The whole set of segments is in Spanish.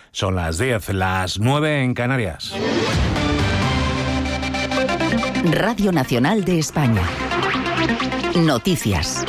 Son las 10, las 9 en Canarias. Radio Nacional de España. Noticias.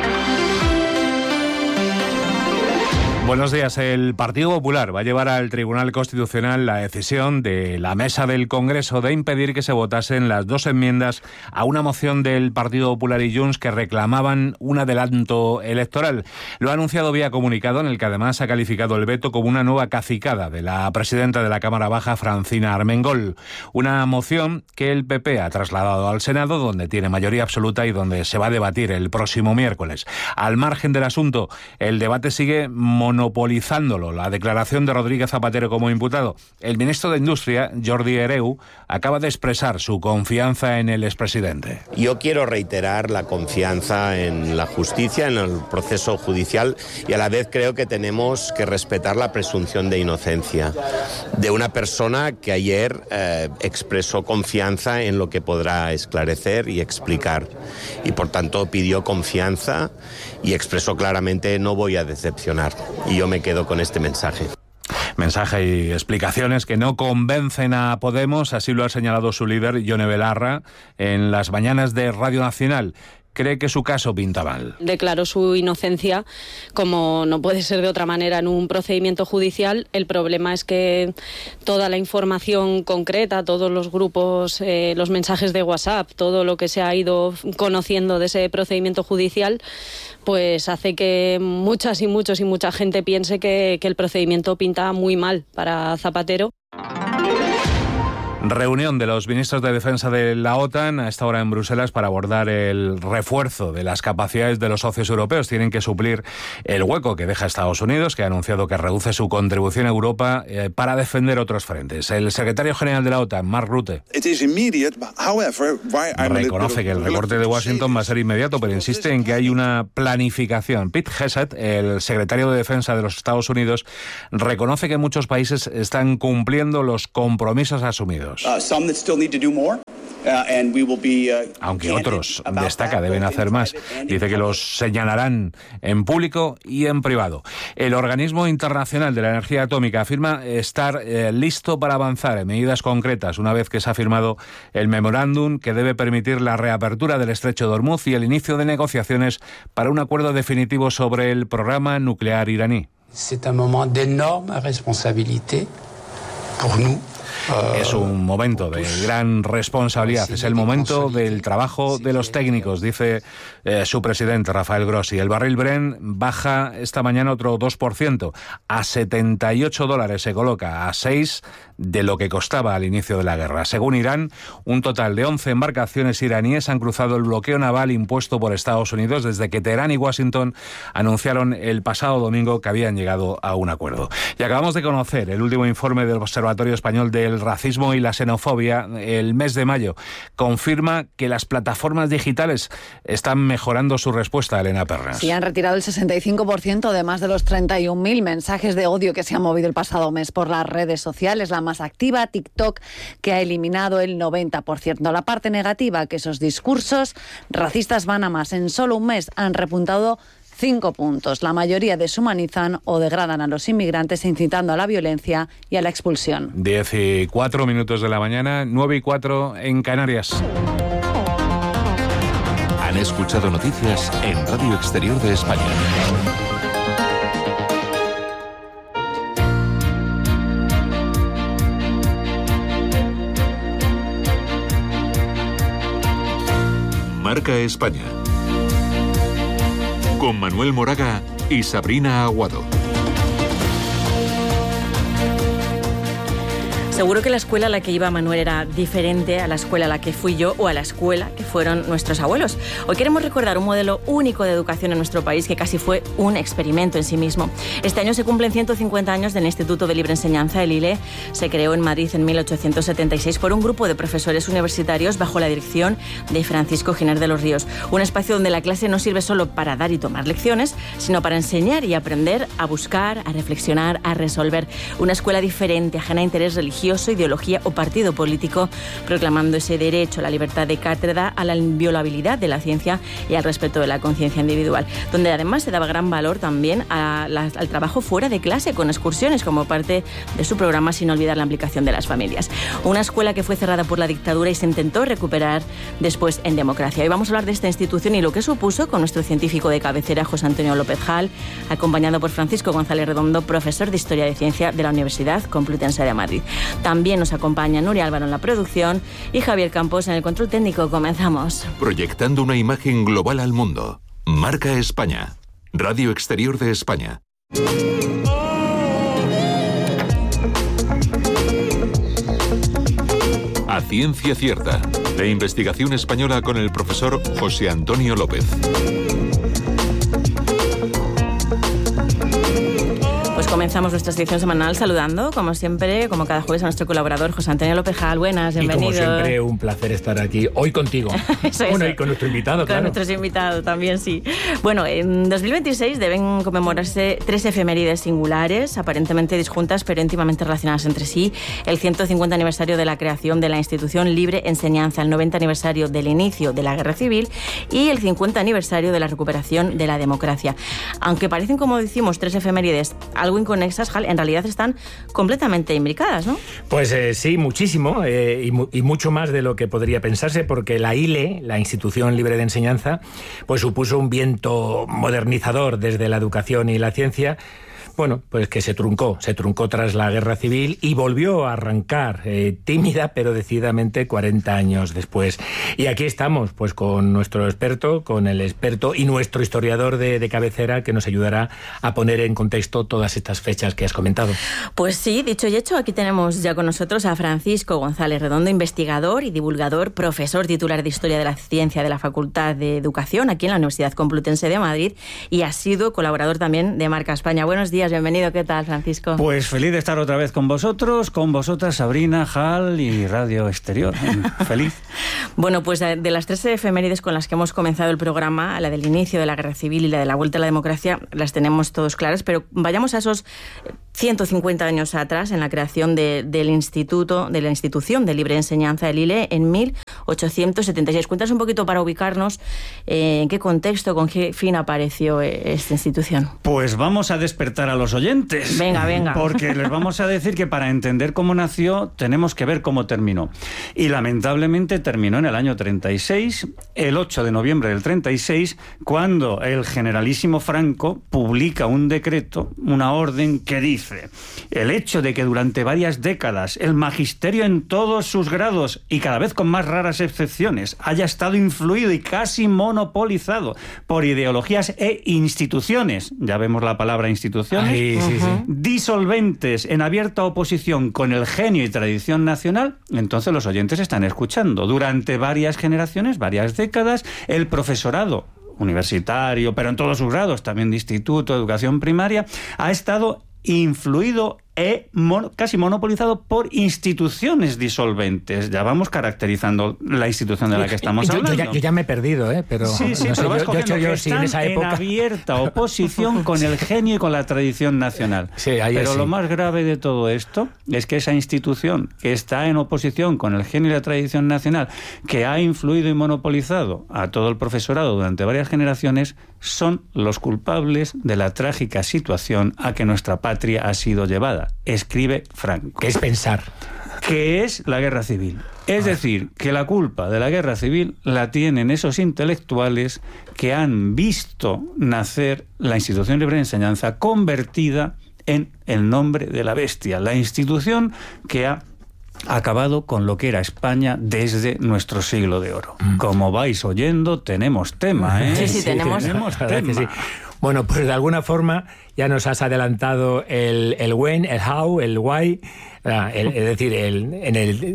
Buenos días. El Partido Popular va a llevar al Tribunal Constitucional la decisión de la Mesa del Congreso de impedir que se votasen las dos enmiendas a una moción del Partido Popular y Junts que reclamaban un adelanto electoral. Lo ha anunciado vía comunicado, en el que además ha calificado el veto como una nueva cacicada de la presidenta de la Cámara Baja, Francina Armengol. Una moción que el PP ha trasladado al Senado, donde tiene mayoría absoluta y donde se va a debatir el próximo miércoles. Al margen del asunto, el debate sigue monopolizándolo. La declaración de Rodríguez Zapatero como imputado. El ministro de Industria, Jordi Hereu, acaba de expresar su confianza en el expresidente. Yo quiero reiterar la confianza en la justicia, en el proceso judicial, y a la vez creo que tenemos que respetar la presunción de inocencia de una persona que ayer expresó confianza en lo que podrá esclarecer y explicar, y por tanto pidió confianza y expresó claramente: no voy a decepcionar. Y yo me quedo con este mensaje. Mensaje y explicaciones que no convencen a Podemos, así lo ha señalado su líder, Ione Belarra, en las mañanas de Radio Nacional. Cree que su caso pinta mal. Declaró su inocencia, como no puede ser de otra manera en un procedimiento judicial. El problema es que toda la información concreta, todos los grupos, los mensajes de WhatsApp, todo lo que se ha ido conociendo de ese procedimiento judicial, pues hace que mucha gente piense que el procedimiento pinta muy mal para Zapatero. Reunión de los ministros de Defensa de la OTAN a esta hora en Bruselas para abordar el refuerzo de las capacidades de los socios europeos. Tienen que suplir el hueco que deja Estados Unidos, que ha anunciado que reduce su contribución a Europa para defender otros frentes. El secretario general de la OTAN, Mark Rutte, reconoce que el recorte de Washington va a ser inmediato, pero insiste en que hay una planificación. Pete Hegseth, el secretario de Defensa de los Estados Unidos, reconoce que muchos países están cumpliendo los compromisos asumidos. Aunque otros, destaca, deben hacer más. Dice que los señalarán en público y en privado. El Organismo Internacional de la Energía Atómica afirma estar listo para avanzar en medidas concretas una vez que se ha firmado el memorándum que debe permitir la reapertura del Estrecho de Hormuz y el inicio de negociaciones para un acuerdo definitivo sobre el programa nuclear iraní. C'est un moment d'énorme responsabilité pour nous. Es un momento de gran responsabilidad, es el momento del trabajo de los técnicos, dice su presidente, Rafael Grossi. El barril Brent baja esta mañana otro 2%, a $78 se coloca, a 6 de lo que costaba al inicio de la guerra. Según Irán, un total de 11 embarcaciones iraníes han cruzado el bloqueo naval impuesto por Estados Unidos desde que Teherán y Washington anunciaron el pasado domingo que habían llegado a un acuerdo. Y acabamos de conocer el último informe del Observatorio Español del Racismo y la Xenofobia. El mes de mayo confirma que las plataformas digitales están mejorando su respuesta, Elena Pernas. Sí, han retirado el 65% de más de los 31.000 mensajes de odio que se han movido el pasado mes por las redes sociales. La más activa, TikTok, que ha eliminado el 90%. La parte negativa, que esos discursos racistas van a más. En solo un mes han repuntado 5 puntos. La mayoría deshumanizan o degradan a los inmigrantes, incitando a la violencia y a la expulsión. 10:04 de la mañana, 9:04 en Canarias. Han escuchado noticias en Radio Exterior de España. Marca España. Con Manuel Moraga y Sabrina Aguado. Seguro que la escuela a la que iba Manuel era diferente a la escuela a la que fui yo o a la escuela que fueron nuestros abuelos. Hoy queremos recordar un modelo único de educación en nuestro país que casi fue un experimento en sí mismo. Este año se cumplen 150 años del Instituto de Libre Enseñanza, el ILE. Se creó en Madrid en 1876 por un grupo de profesores universitarios bajo la dirección de Francisco Giner de los Ríos. Un espacio donde la clase no sirve solo para dar y tomar lecciones, sino para enseñar y aprender a buscar, a reflexionar, a resolver. Una escuela diferente, ajena a interés religioso, religioso, ideología o partido político, proclamando ese derecho a la libertad de cátedra, a la inviolabilidad de la ciencia y al respeto de la conciencia individual, donde además se daba gran valor también al trabajo fuera de clase, con excursiones como parte de su programa, sin olvidar la implicación de las familias. Una escuela que fue cerrada por la dictadura y se intentó recuperar después en democracia. Hoy vamos a hablar de esta institución y lo que supuso con nuestro científico de cabecera, José Antonio López Jal, acompañado por Francisco González Redondo, profesor de Historia de Ciencia de la Universidad Complutense de Madrid. También nos acompaña Nuria Álvaro en la producción y Javier Campos en el control técnico. Comenzamos. Proyectando una imagen global al mundo. Marca España. Radio Exterior de España. A ciencia cierta. De investigación española con el profesor José Antonio López. Pues comenzamos nuestra sección semanal saludando, como siempre, como cada jueves, a nuestro colaborador José Antonio López Jal. Buenas, bienvenido. Y como siempre, un placer estar aquí hoy contigo. Bueno, y con nuestro invitado, claro. Con nuestros invitados también, sí. Bueno, en 2026 deben conmemorarse 3 efemérides singulares, aparentemente disjuntas, pero íntimamente relacionadas entre sí. El 150 aniversario de la creación de la institución Libre Enseñanza, el 90 aniversario del inicio de la Guerra Civil y el 50 aniversario de la recuperación de la democracia. Aunque parecen, como decimos, 3 efemérides algo inconexas, Jal, en realidad están completamente imbricadas, ¿no? Pues sí, muchísimo, y mucho más de lo que podría pensarse, porque la ILE, la Institución Libre de Enseñanza, pues supuso un viento modernizador desde la educación y la ciencia. Bueno, pues que se truncó tras la Guerra Civil y volvió a arrancar tímida pero decididamente 40 años después. Y aquí estamos, pues con nuestro experto, con el experto y nuestro historiador de cabecera, que nos ayudará a poner en contexto todas estas fechas que has comentado. Pues sí, dicho y hecho, aquí tenemos ya con nosotros a Francisco González Redondo, investigador y divulgador, profesor titular de Historia de la Ciencia de la Facultad de Educación aquí en la Universidad Complutense de Madrid y ha sido colaborador también de Marca España. Buenos días. Bienvenido, ¿qué tal, Francisco? Pues feliz de estar otra vez con vosotros, con vosotras, Sabrina, Jal y Radio Exterior. Feliz. Bueno, pues de las 3 efemérides con las que hemos comenzado el programa, la del inicio de la Guerra Civil y la de la vuelta a la democracia, las tenemos todos claras, pero vayamos a esos 150 años atrás, en la creación de la Institución de Libre Enseñanza, el ILE, en 1876. Cuéntanos un poquito para ubicarnos en qué contexto, con qué fin apareció esta institución. Pues vamos a despertar a los oyentes. Venga. Porque les vamos a decir que para entender cómo nació tenemos que ver cómo terminó. Y lamentablemente terminó en el año 36, el 8 de noviembre del 36, cuando el generalísimo Franco publica un decreto, una orden que dice: el hecho de que durante varias décadas el magisterio en todos sus grados y cada vez con más raras excepciones haya estado influido y casi monopolizado por ideologías e instituciones, ya vemos la palabra instituciones, disolventes en abierta oposición con el genio y tradición nacional, entonces los oyentes están escuchando. Durante varias generaciones, varias décadas, el profesorado universitario, pero en todos sus grados, también de instituto, educación primaria, ha estado influido casi monopolizado por instituciones disolventes. Ya vamos caracterizando la institución de la que estamos hablando. Yo ya me he perdido, pero sí, no pero vas sé, yo sí en esa época. En abierta oposición con el genio y con la tradición nacional. Sí, pero lo más grave de todo esto es que esa institución que está en oposición con el genio y la tradición nacional, que ha influido y monopolizado a todo el profesorado durante varias generaciones, son los culpables de la trágica situación a que nuestra patria ha sido llevada. Escribe Franco. ¿Qué es pensar? Que es la guerra civil. Es decir, que la culpa de la guerra civil la tienen esos intelectuales que han visto nacer la Institución Libre de Enseñanza convertida en el nombre de la bestia, la institución que ha acabado con lo que era España desde nuestro siglo de oro. Como vais oyendo, tenemos tema, ¿eh? Sí, tenemos tema. Sí. Bueno, pues de alguna forma ya nos has adelantado el when, el how, el why, es decir, en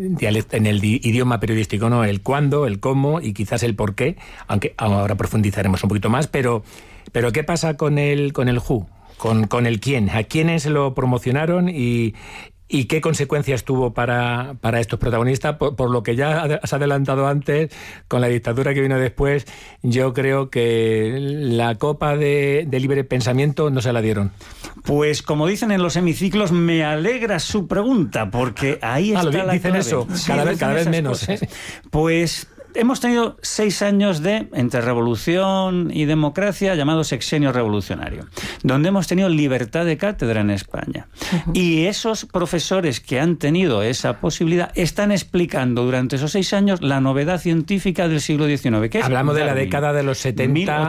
el idioma periodístico, ¿no? El cuándo, el cómo y quizás el por qué, aunque ahora profundizaremos un poquito más, pero ¿qué pasa con el who? Con el quién, a quiénes lo promocionaron y ¿Y qué consecuencias tuvo para estos protagonistas? Por lo que ya has adelantado antes, con la dictadura que vino después, yo creo que la copa de libre pensamiento no se la dieron. Pues como dicen en los hemiciclos, me alegra su pregunta, porque ahí está la dicen clave. eso, Sí, cada vez menos. Pues hemos tenido 6 años entre revolución y democracia, llamado sexenio revolucionario, donde hemos tenido libertad de cátedra en España. Y esos profesores que han tenido esa posibilidad están explicando durante esos 6 años la novedad científica del siglo XIX. Que es Hablamos Darwin, de la década de los 70.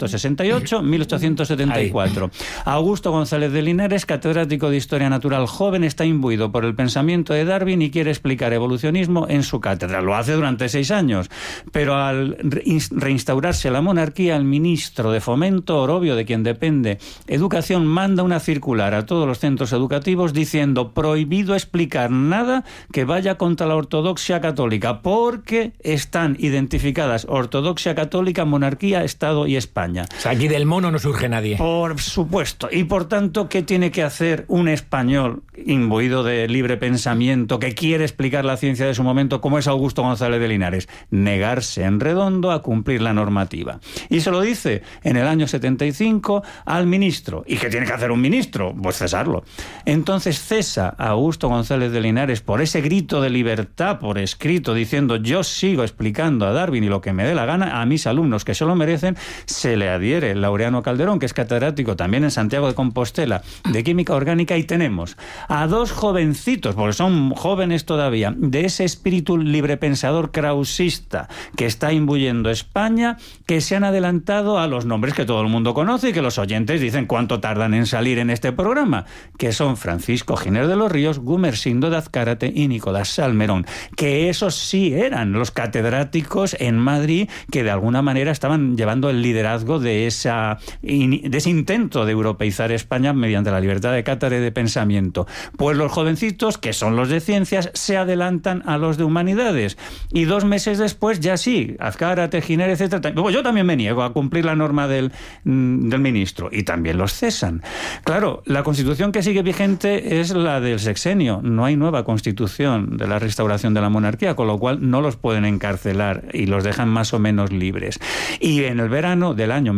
1868-1874. Augusto González de Linares, catedrático de Historia Natural joven, está imbuido por el pensamiento de Darwin y quiere explicar evolucionismo en su cátedra. Lo hace durante 6 años. Pero al reinstaurarse la monarquía, el ministro de Fomento, Orobio, de quien depende Educación, manda una circular a todos los centros educativos diciendo: prohibido explicar nada que vaya contra la ortodoxia católica, porque están identificadas ortodoxia católica, monarquía, Estado y España. O sea, aquí del mono no surge nadie. Por supuesto. Y por tanto, ¿qué tiene que hacer un español imbuido de libre pensamiento que quiere explicar la ciencia de su momento, como es Augusto González de Linares? Negarse en redondo a cumplir la normativa. Y se lo dice en el año 75 al ministro. ¿Y qué tiene que hacer un ministro? Pues cesarlo. Entonces cesa a Augusto González de Linares por ese grito de libertad por escrito, diciendo: yo sigo explicando a Darwin y lo que me dé la gana a mis alumnos que se lo merecen. Se le adhiere Laureano Calderón, que es catedrático también en Santiago de Compostela de Química Orgánica, y tenemos a 2 jovencitos, porque son jóvenes todavía, de ese espíritu librepensador krausista que está imbuyendo España, que se han adelantado a los nombres que todo el mundo conoce y que los oyentes dicen cuánto tardan en salir en este programa, que son Francisco Giner de los Ríos, Gumersindo de Azcárate y Nicolás Salmerón, que esos sí eran los catedráticos en Madrid que de alguna manera estaban llevando el liderazgo de ese intento de europeizar España mediante la libertad de cátedra y de pensamiento. Pues los jovencitos, que son los de ciencias, se adelantan a los de humanidades, y 2 meses después ya sí, Azcárate, Giner, etcétera. Yo también me niego a cumplir la norma del ministro, y también los cesan. Claro, la Constitución que sigue vigente es la del sexenio. No hay nueva Constitución de la restauración de la monarquía, con lo cual no los pueden encarcelar y los dejan más o menos libres. Y en el verano del año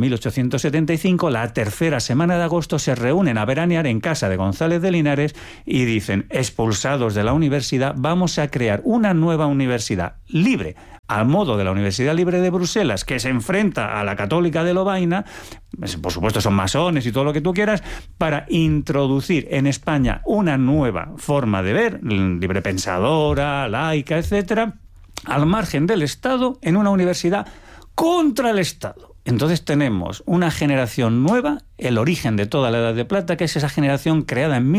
1875, la tercera semana de agosto, se reúnen a veranear en casa de González de Linares y dicen: expulsados de la universidad, vamos a crear una nueva universidad libre, al modo de la Universidad Libre de Bruselas, que se enfrenta a la Católica de Lovaina, por supuesto son masones y todo lo que tú quieras, para introducir en España una nueva forma de ver, librepensadora, laica, etcétera, al margen del Estado, en una universidad contra el Estado. Entonces tenemos una generación nueva, el origen de toda la Edad de Plata, que es esa generación creada en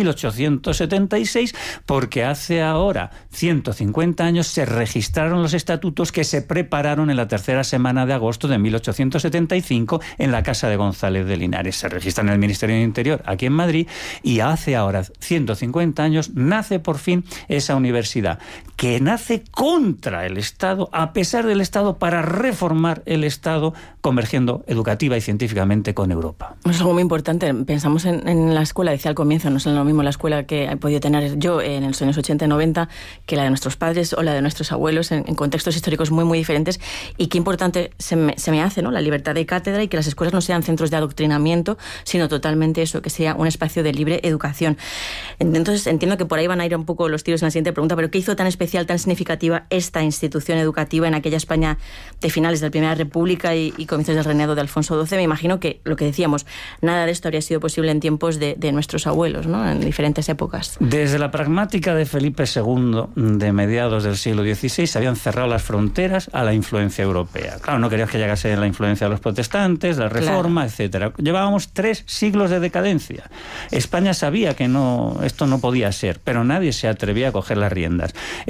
1876, porque hace ahora 150 años se registraron los estatutos que se prepararon en la tercera semana de agosto de 1875 en la casa de González de Linares. Se registran en el Ministerio del Interior, aquí en Madrid, y hace ahora 150 años nace por fin esa universidad, que nace contra el Estado, a pesar del Estado, para reformar el Estado, convergiendo educativa y científicamente con Europa. Es algo muy importante. Pensamos en la escuela, decía al comienzo, no es lo mismo la escuela que he podido tener yo en los años 80 y 90 que la de nuestros padres o la de nuestros abuelos, en contextos históricos muy, muy diferentes. Y qué importante se me hace, ¿no?, la libertad de cátedra, y que las escuelas no sean centros de adoctrinamiento, sino totalmente eso, que sea un espacio de libre educación. Entonces entiendo que por ahí van a ir un poco los tiros en la siguiente pregunta, pero ¿qué hizo tan especial, tan significativa esta institución educativa en aquella España de finales de la Primera República y comienzos del reinado de Alfonso XII? Me imagino que, lo que decíamos, nada de esto habría sido posible en tiempos de nuestros abuelos, ¿no?, en diferentes épocas. Desde la pragmática de Felipe II, de mediados del siglo XVI, se habían cerrado las fronteras a la influencia europea. Claro, no querías que llegase la influencia de los protestantes, la Reforma, etcétera. Llevábamos 3 siglos de decadencia. España sabía que esto no podía ser, pero nadie se atrevía a coger las riendas.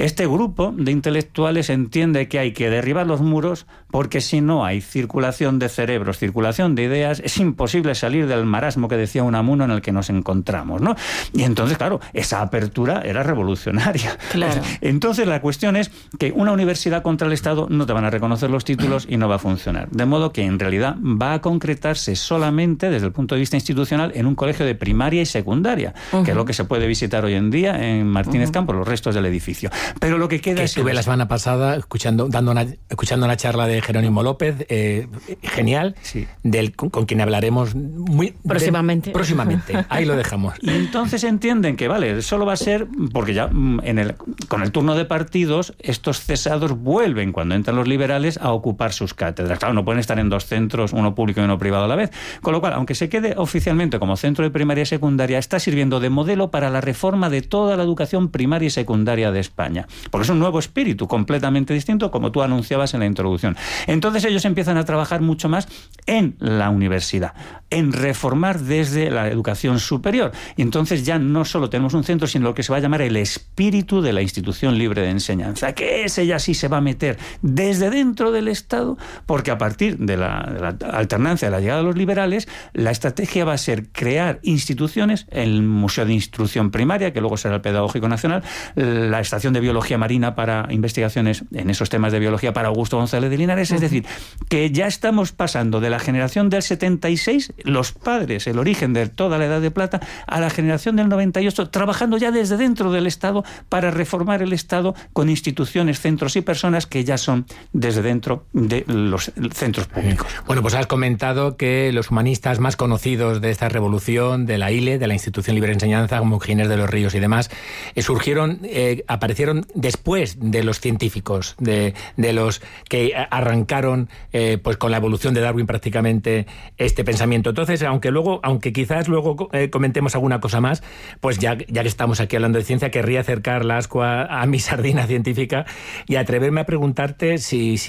Este grupo de intelectuales entiende que hay que derribar los muros porque si no hay circulación de cerebros, circulación de ideas, es imposible salir del marasmo que decía Unamuno en el que nos encontramos, ¿no? Y entonces, claro, esa apertura era revolucionaria. Claro. Entonces la cuestión es que una universidad contra el Estado no te van a reconocer los títulos y no va a funcionar. De modo que en realidad va a concretarse solamente desde el punto de vista institucional en un colegio de primaria y secundaria, que es lo que se puede visitar hoy en día en Martínez Campos, los restos del edificio. Pero lo que queda es... Estuve la semana pasada escuchando una charla de Jerónimo López, genial, sí, con quien hablaremos muy próximamente. Ahí lo dejamos. Y entonces entienden que, vale, solo va a ser, porque ya con el turno de partidos, estos cesados vuelven, cuando entran los liberales, a ocupar sus cátedras. Claro, no pueden estar en dos centros, uno público y uno privado a la vez. Con lo cual, aunque se quede oficialmente como centro de primaria y secundaria, está sirviendo de modelo para la reforma de toda la educación primaria y secundaria de España. Porque es un nuevo espíritu completamente distinto, como tú anunciabas en la introducción. Entonces ellos empiezan a trabajar mucho más en la universidad, en reformar desde la educación superior. Y entonces ya no solo tenemos un centro, sino lo que se va a llamar el espíritu de la institución libre de enseñanza, que ese ya sí se va a meter desde dentro del Estado, porque a partir de la alternancia de la llegada de los liberales, la estrategia va a ser crear instituciones, el Museo de Instrucción Primaria, que luego será el Pedagógico Nacional, la Estación de Biología Marina para investigaciones en esos temas de biología para Augusto González de Linares. Es decir, que ya estamos pasando de la generación del 76, los padres, el origen de toda la Edad de Plata, a la generación del 98, trabajando ya desde dentro del Estado para reformar el Estado con instituciones, centros y personas que ya son desde dentro de los centros públicos. Bueno, pues has comentado que los humanistas más conocidos de esta revolución, de la ILE, de la Institución Libre de Enseñanza, como Ginés de los Ríos y demás, aparecieron después de los científicos, de los que arrancaron pues con la evolución de Darwin prácticamente este pensamiento. Entonces, aunque quizás luego comentemos alguna cosa más, pues ya que estamos aquí hablando de ciencia, querría acercar la ascua a mi sardina científica y atreverme a preguntarte si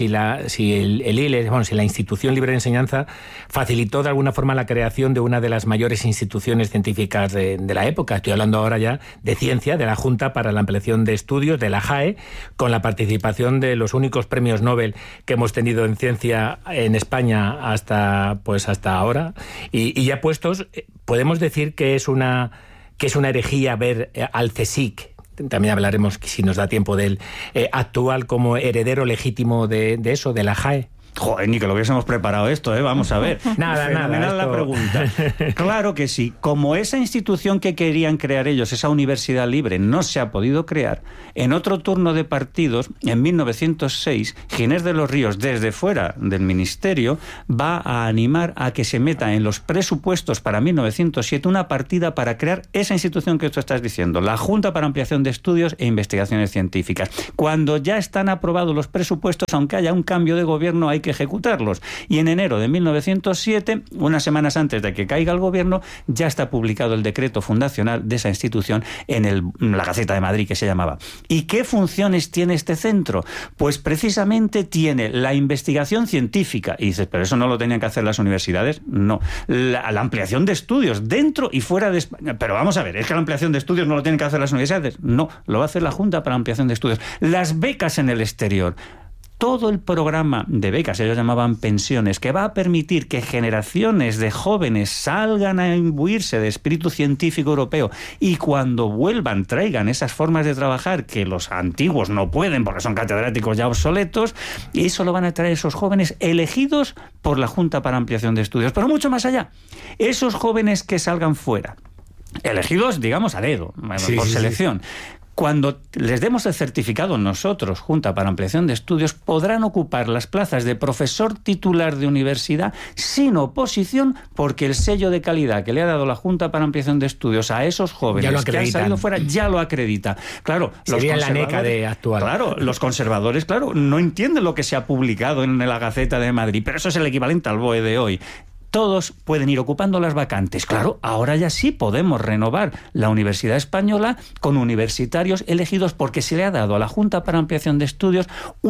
el ILE, si la Institución Libre de Enseñanza facilitó de alguna forma la creación de una de las mayores instituciones científicas de la época. Estoy hablando ahora ya de ciencia, de la Junta para la Ampliación de Estudios, de la JAE, con la participación de los únicos premios Nobel que hemos tenido en ciencia en España hasta ahora. Y ya puestos, podemos decir que es una herejía ver al CSIC, también hablaremos, si nos da tiempo, del actual como heredero legítimo de eso, de la JAE. Joder, ni que lo hubiésemos preparado esto, vamos a ver. Nada. La pregunta. Claro que sí. Como esa institución que querían crear ellos, esa universidad libre, no se ha podido crear, en otro turno de partidos, en 1906, Ginés de los Ríos, desde fuera del ministerio, va a animar a que se meta en los presupuestos para 1907 una partida para crear esa institución que tú estás diciendo, la Junta para Ampliación de Estudios e Investigaciones Científicas. Cuando ya están aprobados los presupuestos, aunque haya un cambio de gobierno, hay que ejecutarlos. Y en enero de 1907, unas semanas antes de que caiga el gobierno, ya está publicado el decreto fundacional de esa institución en la Gaceta de Madrid, que se llamaba. ¿Y qué funciones tiene este centro? Pues precisamente tiene la investigación científica. Y dices, ¿pero eso no lo tenían que hacer las universidades? No. La ampliación de estudios dentro y fuera de España. Pero vamos a ver, ¿es que la ampliación de estudios no lo tienen que hacer las universidades? No, lo va a hacer la Junta para Ampliación de Estudios. Las becas en el exterior. Todo el programa de becas, ellos llamaban pensiones, que va a permitir que generaciones de jóvenes salgan a imbuirse de espíritu científico europeo y cuando vuelvan traigan esas formas de trabajar que los antiguos no pueden porque son catedráticos ya obsoletos, y eso lo van a traer esos jóvenes elegidos por la Junta para Ampliación de Estudios. Pero mucho más allá, esos jóvenes que salgan fuera, elegidos, digamos, a dedo, por selección. Cuando les demos el certificado nosotros, Junta para Ampliación de Estudios, podrán ocupar las plazas de profesor titular de universidad sin oposición, porque el sello de calidad que le ha dado la Junta para Ampliación de Estudios a esos jóvenes que han salido fuera ya lo acredita. Claro, sería la NECA de actual. Claro, los conservadores, no entienden lo que se ha publicado en la Gaceta de Madrid, pero eso es el equivalente al BOE de hoy. Todos pueden ir ocupando las vacantes. Claro, ahora ya sí podemos renovar la Universidad Española con universitarios elegidos porque se le ha dado a la Junta para Ampliación de Estudios una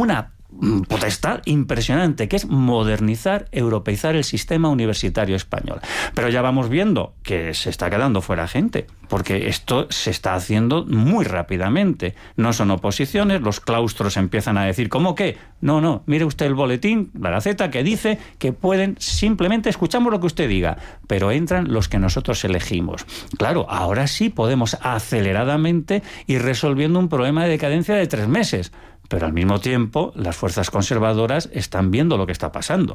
potestad impresionante, que es modernizar, europeizar el sistema universitario español. Pero ya vamos viendo que se está quedando fuera gente, porque esto se está haciendo muy rápidamente. No son oposiciones, los claustros empiezan a decir, ¿cómo qué? No, mire usted el boletín, la Gaceta, que dice que pueden, simplemente escuchamos lo que usted diga, pero entran los que nosotros elegimos. Claro, ahora sí podemos aceleradamente ir resolviendo un problema de decadencia de 3 meses. Pero al mismo tiempo las fuerzas conservadoras están viendo lo que está pasando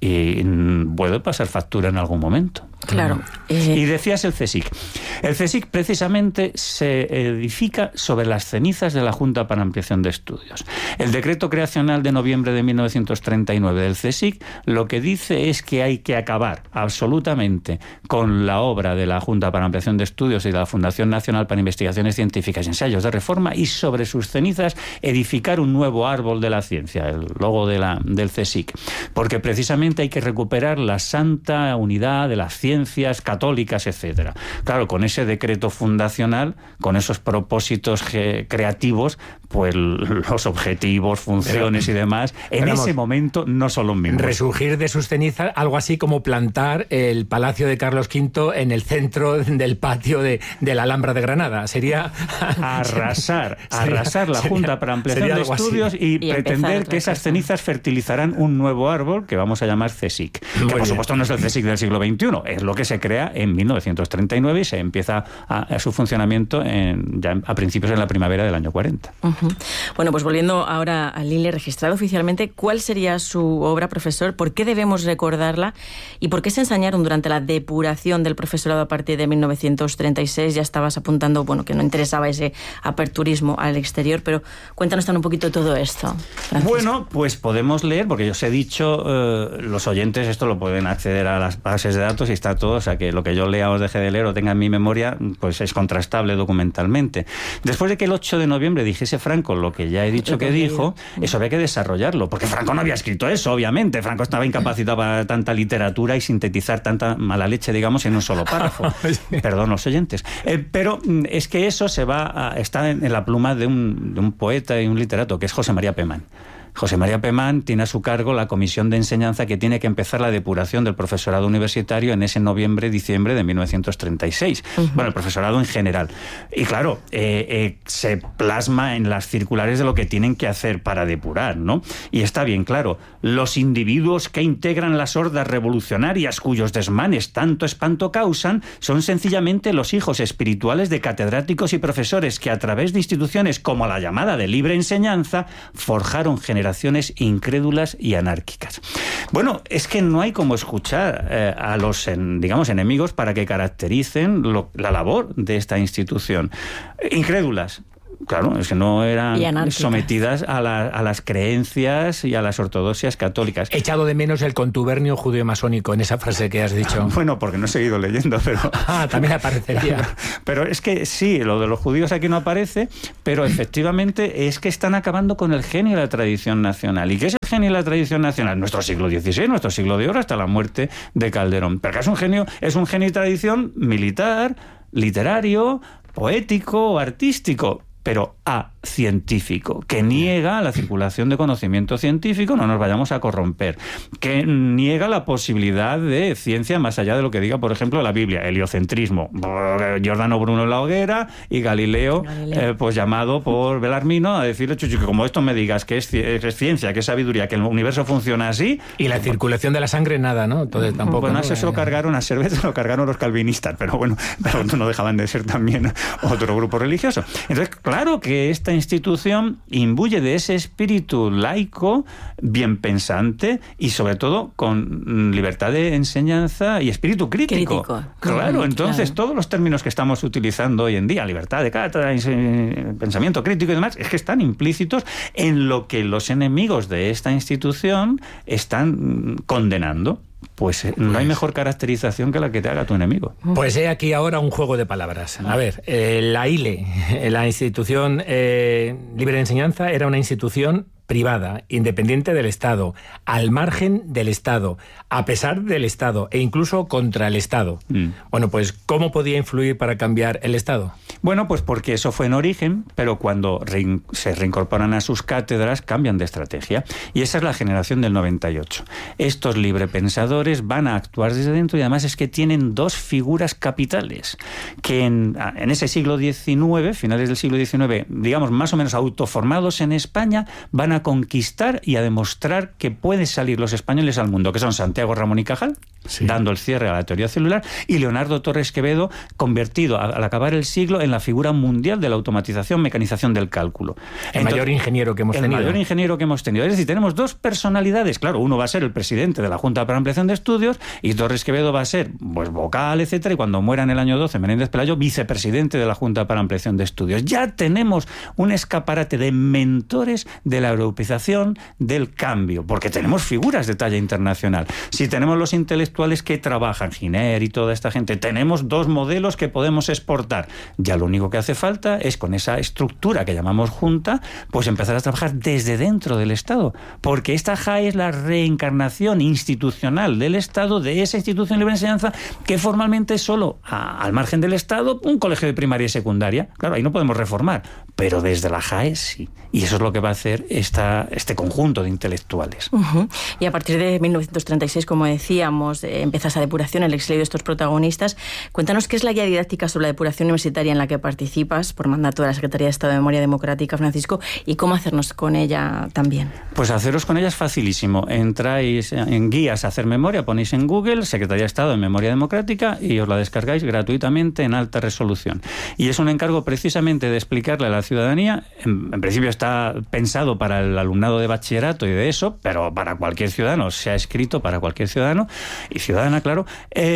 y puede pasar factura en algún momento. Claro. Y decías el CSIC. El CSIC precisamente se edifica sobre las cenizas de la Junta para Ampliación de Estudios. El decreto creacional de noviembre de 1939 del CSIC lo que dice es que hay que acabar absolutamente con la obra de la Junta para Ampliación de Estudios y de la Fundación Nacional para Investigaciones Científicas y Ensayos de Reforma y sobre sus cenizas edificar un nuevo árbol de la ciencia, el logo del CSIC, porque precisamente hay que recuperar la santa unidad de las ciencias católicas, etcétera. Claro, con ese decreto fundacional, con esos propósitos creativos, pues los objetivos, funciones y demás, en ese momento no son los mismos. Resurgir de sus cenizas, algo así como plantar el Palacio de Carlos V en el centro del patio de la Alhambra de Granada. Sería arrasar la Junta para Ampliación de Estudios y pretender que esas cenizas fertilizarán un nuevo árbol que vamos a llamar CSIC. Que por supuesto no es el CSIC del siglo XXI, es lo que se crea en 1939 y se empieza a su funcionamiento ya a principios de la primavera del año 40. Bueno, pues volviendo ahora al ILE registrado oficialmente, ¿cuál sería su obra, profesor? ¿Por qué debemos recordarla? ¿Y por qué se ensañaron durante la depuración del profesorado a partir de 1936? Ya estabas apuntando, que no interesaba ese aperturismo al exterior, pero cuéntanos también un poquito todo esto, Francisco. Bueno, pues podemos leer, porque yo os he dicho, los oyentes esto lo pueden acceder a las bases de datos y está todo, o sea que lo que yo lea o deje de leer o tenga en mi memoria, pues es contrastable documentalmente. Después de que el 8 de noviembre dijese Franco lo que ya he dicho que dijo, eso había que desarrollarlo, porque Franco no había escrito eso, obviamente. Franco estaba incapacitado para tanta literatura y sintetizar tanta mala leche, digamos, en un solo párrafo. Perdón, los oyentes. Pero es que eso está en la pluma de un poeta y un literato, que es José María Pemán. José María Pemán tiene a su cargo la comisión de enseñanza que tiene que empezar la depuración del profesorado universitario en ese noviembre-diciembre de 1936. Bueno, el profesorado en general. Y claro, se plasma en las circulares de lo que tienen que hacer para depurar, ¿no? Y está bien claro, los individuos que integran las hordas revolucionarias cuyos desmanes tanto espanto causan son sencillamente los hijos espirituales de catedráticos y profesores que a través de instituciones como la llamada de libre enseñanza forjaron generaciones incrédulas y anárquicas. Bueno, es que no hay como escuchar a los, enemigos para que caractericen la labor de esta institución. Incrédulas. Claro, es que no eran sometidas a las creencias y a las ortodoxias católicas. He echado de menos el contubernio judeo-masónico en esa frase que has dicho. Bueno, porque no he seguido leyendo, pero... también aparecería. Pero es que sí, lo de los judíos aquí no aparece, pero efectivamente es que están acabando con el genio de la tradición nacional. ¿Y qué es el genio de la tradición nacional? Nuestro siglo XVI, nuestro siglo de oro, hasta la muerte de Calderón. Pero que es un genio y tradición militar, literario, poético, artístico, pero científico, que niega la circulación de conocimiento científico, no nos vayamos a corromper, que niega la posibilidad de ciencia más allá de lo que diga, por ejemplo, la Biblia, heliocentrismo, Giordano Bruno en la hoguera y Galileo. Pues llamado por Belarmino a decirle, Chuchu, que como esto me digas que es ciencia, que es sabiduría, que el universo funciona así... Y la circulación de la sangre, nada, ¿no? Entonces tampoco... Bueno, eso se lo cargaron a Servet, se lo cargaron los calvinistas, pero bueno, no dejaban de ser también otro grupo religioso. Entonces, claro que esta institución imbuye de ese espíritu laico, bien pensante y sobre todo con libertad de enseñanza y espíritu crítico. Claro, entonces todos los términos que estamos utilizando hoy en día, libertad de cátedra, pensamiento crítico y demás, es que están implícitos en lo que los enemigos de esta institución están condenando. Pues no hay mejor caracterización que la que te haga tu enemigo. Pues he aquí ahora un juego de palabras. A ver, la ILE, la Institución Libre de Enseñanza, era una institución privada, independiente del Estado, al margen del Estado, a pesar del Estado e incluso contra el Estado. Bueno, pues ¿cómo podía influir para cambiar el Estado? Bueno, pues porque eso fue en origen, pero cuando se reincorporan a sus cátedras cambian de estrategia. Y esa es la generación del 98. Estos librepensadores van a actuar desde dentro y además es que tienen dos figuras capitales que en ese siglo XIX, finales del siglo XIX, digamos más o menos autoformados en España, van a conquistar y a demostrar que pueden salir los españoles al mundo, que son Santiago Ramón y Cajal, dando el cierre a la teoría celular, y Leonardo Torres Quevedo, convertido al acabar el siglo en la figura mundial de la automatización, mecanización del cálculo. El mayor ingeniero que hemos tenido. El mayor ingeniero que hemos tenido. Es decir, tenemos dos personalidades. Claro, uno va a ser el presidente de la Junta para Ampliación de Estudios y Torres Quevedo va a ser pues vocal, etcétera, y cuando muera en el año 12 Menéndez Pelayo, vicepresidente de la Junta para Ampliación de Estudios. Ya tenemos un escaparate de mentores de la europeización del cambio, porque tenemos figuras de talla internacional. Si tenemos los intelectuales que trabajan, Giner y toda esta gente, tenemos dos modelos que podemos exportar. Ya lo único que hace falta es, con esa estructura que llamamos Junta, pues empezar a trabajar desde dentro del Estado, porque esta JAE es la reencarnación institucional del Estado, de esa institución libre de enseñanza que formalmente es solo, al margen del Estado, un colegio de primaria y secundaria. Claro, ahí no podemos reformar, pero desde la JAE sí. Y eso es lo que va a hacer este conjunto de intelectuales. Y a partir de 1936, como decíamos, empieza esa depuración, el exilio de estos protagonistas. Cuéntanos qué es la guía didáctica sobre la depuración universitaria en la que participas por mandato de la Secretaría de Estado de Memoria Democrática, Francisco, y cómo hacernos con ella también. Pues haceros con ella es facilísimo. Entráis en guías a hacer memoria, ponéis en Google Secretaría de Estado de Memoria Democrática y os la descargáis gratuitamente en alta resolución. Y es un encargo precisamente de explicarle a la ciudadanía, en principio está pensado para el alumnado de bachillerato y de eso, pero para cualquier ciudadano, se ha escrito para cualquier ciudadano y ciudadana, claro,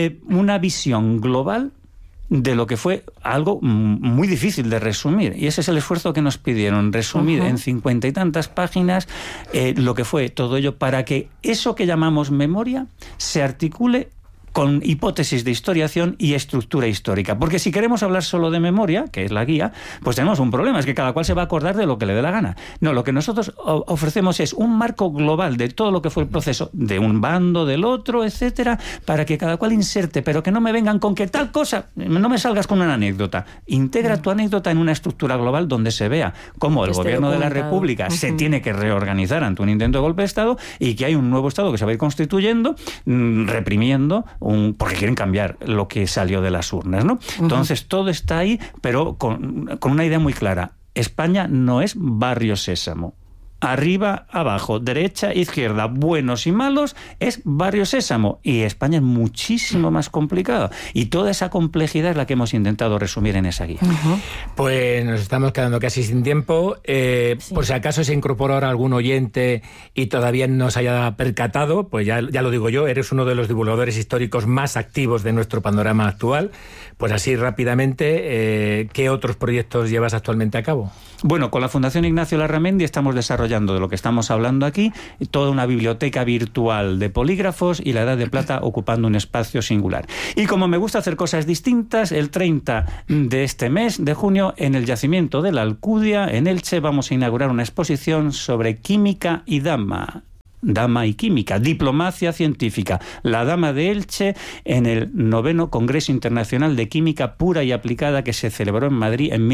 una visión global de lo que fue algo muy difícil de resumir. Y ese es el esfuerzo que nos pidieron, resumir en 50 y tantas páginas lo que fue todo ello para que eso que llamamos memoria se articule con hipótesis de historiación y estructura histórica. Porque si queremos hablar solo de memoria, que es la guía, pues tenemos un problema, es que cada cual se va a acordar de lo que le dé la gana. No, lo que nosotros ofrecemos es un marco global de todo lo que fue el proceso de un bando, del otro, etcétera, para que cada cual inserte, pero que no me vengan con que tal cosa, no me salgas con una anécdota. Integra tu anécdota en una estructura global donde se vea cómo el gobierno de la República se tiene que reorganizar ante un intento de golpe de Estado y que hay un nuevo Estado que se va a ir constituyendo, reprimiendo porque quieren cambiar lo que salió de las urnas, ¿no? Entonces todo está ahí, pero con una idea muy clara. España no es Barrio Sésamo. Arriba, abajo, derecha, izquierda, buenos y malos, es Barrio Sésamo. Y España es muchísimo más complicada. Y toda esa complejidad es la que hemos intentado resumir en esa guía. Pues nos estamos quedando casi sin tiempo. Por si acaso se incorpora ahora algún oyente y todavía no se haya percatado, pues ya lo digo yo, eres uno de los divulgadores históricos más activos de nuestro panorama actual. Pues así rápidamente, ¿qué otros proyectos llevas actualmente a cabo? Bueno, con la Fundación Ignacio Larramendi estamos desarrollando de lo que estamos hablando aquí, toda una biblioteca virtual de polígrafos y la Edad de Plata ocupando un espacio singular. Y como me gusta hacer cosas distintas, el 30 de este mes de junio, en el yacimiento de la Alcudia, en Elche, vamos a inaugurar una exposición sobre química y dama y química, diplomacia científica, la Dama de Elche, en el 9º Congreso Internacional de Química Pura y Aplicada que se celebró en Madrid en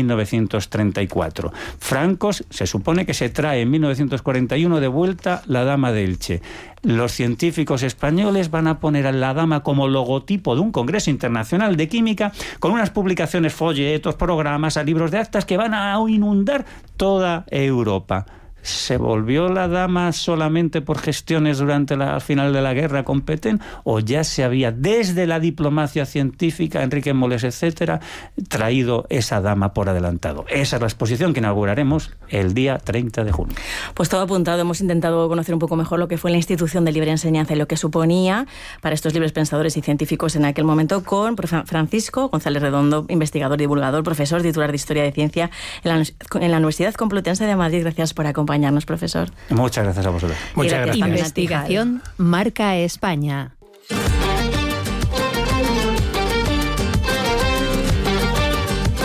1934. Francos se supone que se trae en 1941 de vuelta la Dama de Elche. Los científicos españoles van a poner a la dama como logotipo de un Congreso Internacional de Química con unas publicaciones, folletos, programas, libros de actas que van a inundar toda Europa. ¿Se volvió la dama solamente por gestiones durante al final de la guerra con Petén? ¿O ya se había, desde la diplomacia científica, Enrique Moles, etcétera, traído esa dama por adelantado? Esa es la exposición que inauguraremos el día 30 de junio. Pues todo apuntado. Hemos intentado conocer un poco mejor lo que fue la institución de libre enseñanza y lo que suponía para estos libres pensadores y científicos en aquel momento con Francisco González Redondo, investigador, divulgador, profesor, titular de Historia de Ciencia en la Universidad Complutense de Madrid. Gracias por acompañarnos, profesor. Muchas gracias a vosotros. Muchas gracias. Investigación Marca España.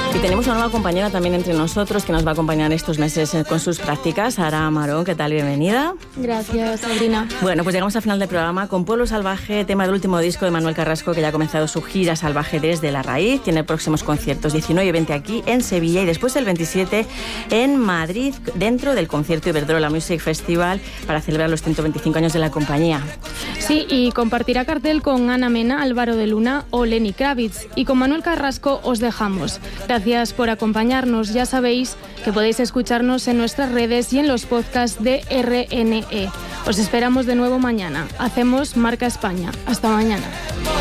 Y tenemos una nueva compañera también entre nosotros que nos va a acompañar estos meses con sus prácticas. Sara Amarón, ¿qué tal? Bienvenida. Gracias, Sabrina. Bueno, pues llegamos al final del programa con Pueblo Salvaje, tema del último disco de Manuel Carrasco, que ya ha comenzado su gira salvaje desde la raíz. Tiene próximos conciertos 19 y 20 aquí en Sevilla y después el 27 en Madrid, dentro del concierto Iberdrola Music Festival, para celebrar los 125 años de la compañía. Sí, y compartirá cartel con Ana Mena, Álvaro de Luna o Lenny Kravitz. Y con Manuel Carrasco os dejamos. Gracias por acompañarnos. Ya sabéis que podéis escucharnos en nuestras redes y en los podcasts de RNE. Os esperamos de nuevo mañana. Hacemos Marca España. Hasta mañana.